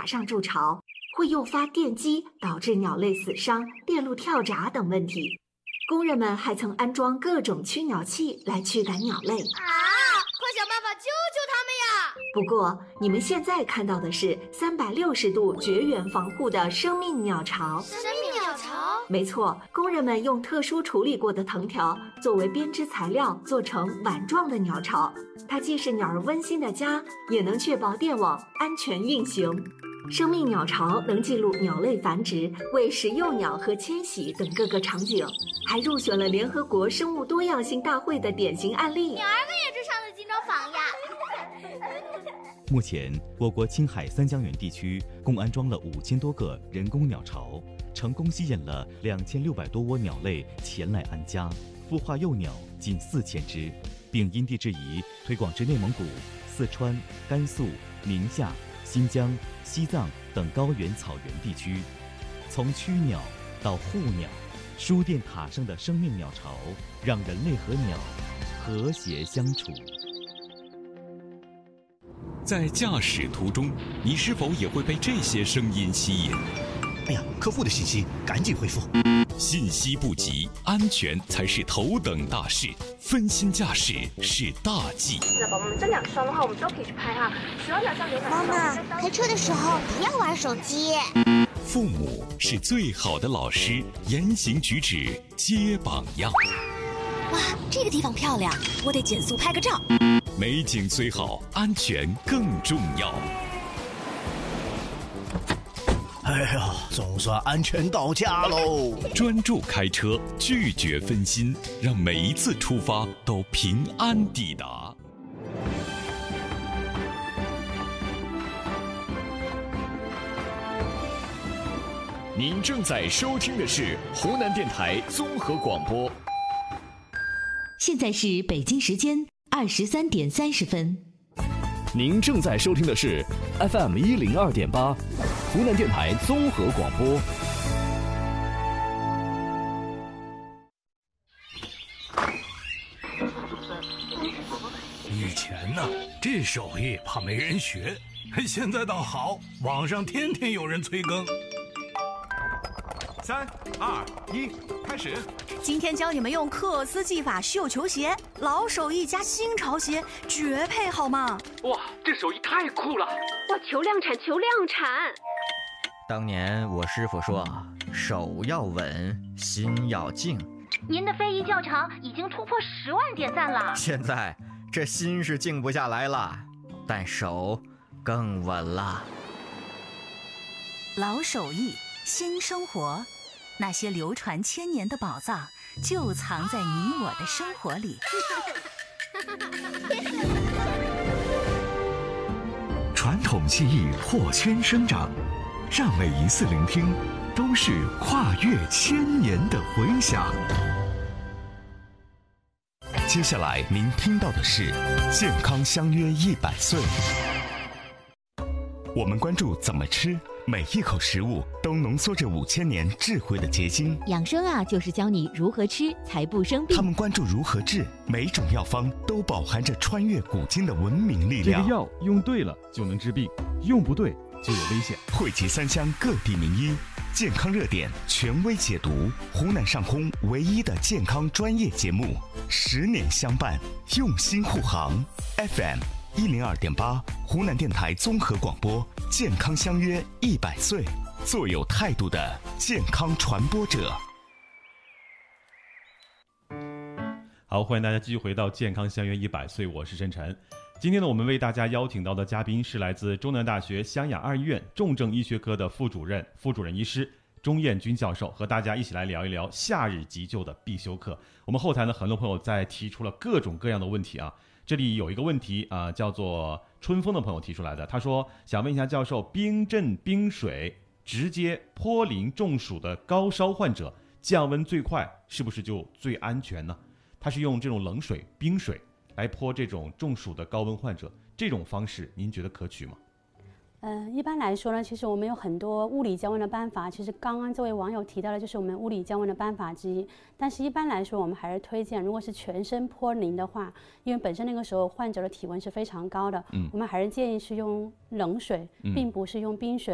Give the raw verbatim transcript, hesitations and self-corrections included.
马上筑巢，会诱发电击，导致鸟类死伤、电路跳闸等问题。工人们还曾安装各种驱鸟器来驱赶鸟类。 啊！快想办法救救他们呀！ 不过，你们现在看到的是三百六十度绝缘防护的生命鸟巢。 生命鸟巢？ 没错，工人们用特殊处理过的藤条作为编织材料，做成碗状的鸟巢。它既是鸟儿温馨的家，也能确保电网安全运行。生命鸟巢能记录鸟类繁殖、喂食幼鸟和迁徙等各个场景，还入选了联合国生物多样性大会的典型案例。 鸟儿们也去上了金钟坊呀！ 目前，我国青海三江源地区共安装了五千多个人工鸟巢，成功吸引了两千六百多窝鸟类前来安家，孵化幼鸟近四千只，并因地制宜推广至内蒙古、四川、甘肃、宁夏、新疆、西藏等高原草原地区。从驱鸟到护鸟，输电塔上的生命鸟巢，让人类和鸟和谐相处。 在驾驶途中，你是否也会被这些声音吸引？ 哎呀，客户的信息赶紧回复。 信息不及，安全才是头等大事，分心驾驶是大忌。 那宝宝们这两双的话，我们都可以去拍哈。十二秒上浏览。 妈妈，开车的时候不要玩手机。 父母是最好的老师，言行举止皆榜样。 哇，这个地方漂亮，我得减速拍个照。 美景虽好，安全更重要。 哎呀，总算安全到家喽！ 专注开车，拒绝分心，让每一次出发都平安抵达。 您正在收听的是湖南电台综合广播。 现在是北京时间二十三点三十分。 您正在收听的是 F M 一零二点八，湖南电台综合广播。 以前呢，这手艺怕没人学，现在倒好，网上天天有人催更。 三二一，开始！ 今天教你们用克斯技法绣球鞋，老手艺加新潮鞋，绝配好吗？ 哇，这手艺太酷了！ 哇，求量产，求量产！ 当年我师傅说，手要稳，心要静。 您的非遗教场已经突破十万点赞了。 现在这心是静不下来了，但手更稳了。 老手艺，新生活。那些流传千年的宝藏，就藏在你我的生活里。 传统技艺破圈生长，让每一次聆听都是跨越千年的回响。接下来您听到的是健康相约一百岁。我们关注怎么吃，每一口食物都浓缩着五千年智慧的结晶。 养生啊，就是教你如何吃才不生病。 他们关注如何治，每种药方都饱含着穿越古今的文明力量。 这个药用对了就能治病，用不对就有危险。 汇集三湘各地名医，健康热点权威解读，湖南上空唯一的健康专业节目，十年相伴，用心护航。F M 一零二点八，湖南电台综合广播，健康相约一百岁，做有态度的健康传播者。 好，欢迎大家继续回到健康相约一百岁，我是申晨。今天呢，我们为大家邀请到的嘉宾是来自中南大学湘雅二医院重症医学科的副主任、副主任医师钟彦军教授，和大家一起来聊一聊夏日急救的必修课。我们后台呢，很多朋友在提出了各种各样的问题啊。这里有一个问题啊、呃，叫做春风的朋友提出来的，他说想问一下教授，冰镇冰水直接泼淋中暑的高烧患者，降温最快，是不是就最安全呢？他是用这种冷水、冰水来泼这种中暑的高温患者，这种方式您觉得可取吗？ 呃，一般来说呢，其实我们有很多物理降温的办法。其实刚刚这位网友提到的就是我们物理降温的办法之一。但是一般来说，我们还是推荐，如果是全身泼淋的话，因为本身那个时候患者的体温是非常高的，嗯，我们还是建议是用冷水，并不是用冰水。